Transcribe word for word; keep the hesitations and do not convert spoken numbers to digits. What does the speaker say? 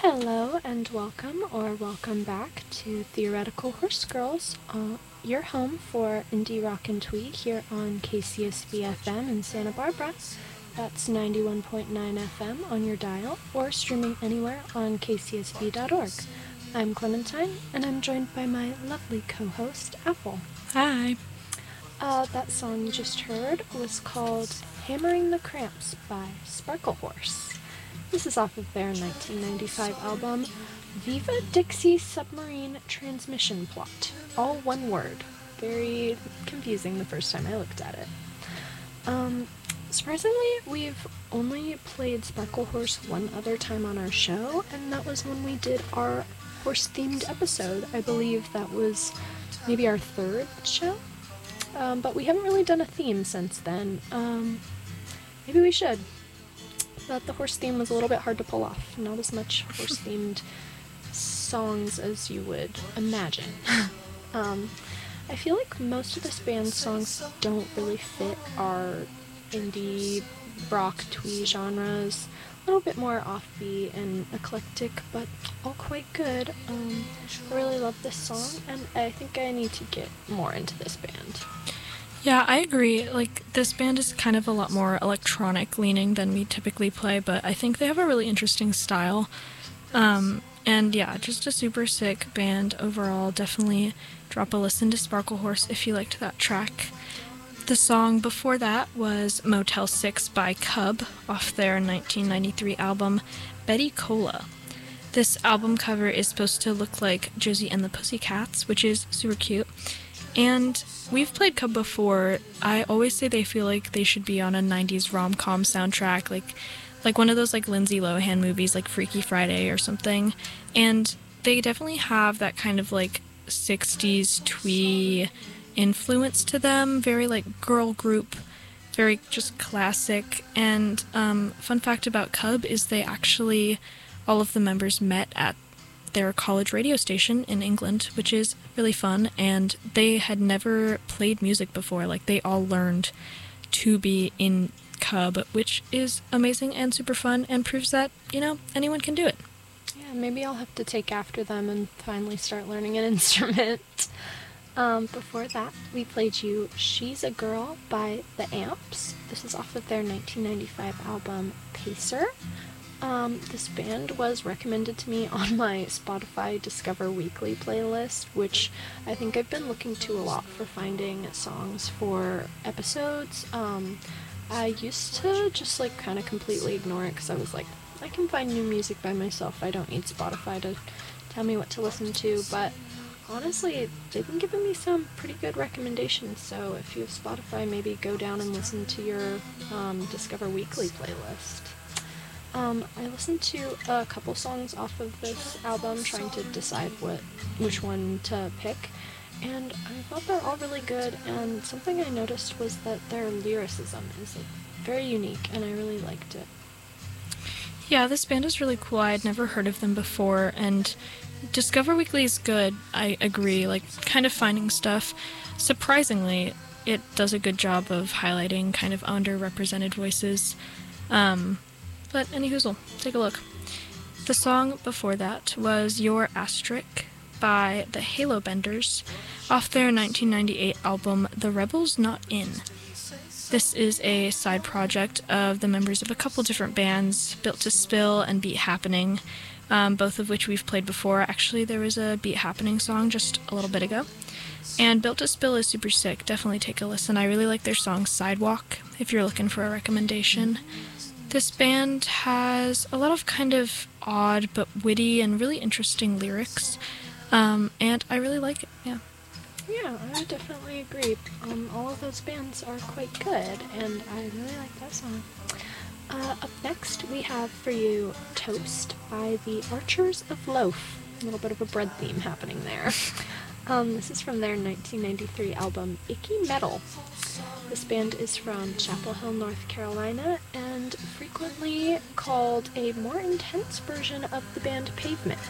Hello and welcome or welcome back to Theoretical Horse Girls, uh, your home for indie rock and twee here on K C S B F M in Santa Barbara. That's ninety-one point nine F M on your dial or streaming anywhere on k c s b dot org. I'm Clementine and I'm joined by my lovely co-host, Apple. Hi. Uh, that song you just heard was called Hammering the Cramps by Sparklehorse. This is off of their nineteen ninety-five album, Viva Dixie Submarine Transmission Plot. All one word. Very confusing the first time I looked at it. Um, surprisingly, we've only played Sparklehorse one other time on our show, and that was when we did our horse-themed episode. I believe that was maybe our third show, um, but we haven't really done a theme since then. Um, maybe we should. But the horse theme was a little bit hard to pull off. Not as much horse-themed songs as you would imagine. um, I feel like most of this band's songs don't really fit our indie rock twee genres. A little bit more offbeat and eclectic, but all quite good. Um, I really love this song, and I think I need to get more into this band. Yeah, I agree. Like, this band is kind of a lot more electronic leaning than we typically play, but I think they have a really interesting style. Um, and yeah, just a super sick band overall. Definitely drop a listen to Sparklehorse if you liked that track. The song before that was Motel six by Cub off their nineteen ninety-three album Betty Cola. This album cover is supposed to look like Josie and the Pussycats, which is super cute. And we've played Cub before. I always say they feel like they should be on a nineties rom-com soundtrack, like like one of those like Lindsay Lohan movies like Freaky Friday or something. And they definitely have that kind of like sixties twee influence to them, very like girl group, very just classic. And um, fun fact about Cub is they actually, all of the members met at their college radio station in England, which is really fun, and they had never played music before. Like, they all learned to be in Cub, which is amazing and super fun and proves that, you know, anyone can do it. Yeah, maybe I'll have to take after them and finally start learning an instrument. Um, before that, we played you She's a Girl by The Amps. This is off of their nineteen ninety-five album Pacer. Um, this band was recommended to me on my Spotify Discover Weekly playlist, which I think I've been looking to a lot for finding songs for episodes. Um, I used to just like kind of completely ignore it because I was like, I can find new music by myself. I don't need Spotify to tell me what to listen to, but honestly, they've been giving me some pretty good recommendations, so if you have Spotify, maybe go down and listen to your um, Discover Weekly playlist. Um, I listened to a couple songs off of this album, trying to decide what which one to pick, and I thought they're all really good, and something I noticed was that their lyricism is like, very unique, and I really liked it. Yeah, this band is really cool. I had never heard of them before, and Discover Weekly is good, I agree, like, kind of finding stuff. Surprisingly, it does a good job of highlighting kind of underrepresented voices. Um... But anyhoozle, take a look. The song before that was Your Asterisk by the Halo Benders off their nineteen ninety-eight album The Rebels Not In. This is a side project of the members of a couple different bands, Built to Spill and Beat Happening, um, both of which we've played before. Actually, there was a Beat Happening song just a little bit ago. And Built to Spill is super sick. Definitely take a listen. I really like their song Sidewalk, if you're looking for a recommendation. This band has a lot of kind of odd but witty and really interesting lyrics, um, and I really like it, yeah. Yeah, I would definitely agree. Um, all of those bands are quite good, and I really like that song. Uh, up next, we have for you Toast by the Archers of Loaf. A little bit of a bread theme happening there. Um, this is from their nineteen ninety-three album Icky Metal. This band is from Chapel Hill, North Carolina, and frequently called a more intense version of the band Pavement.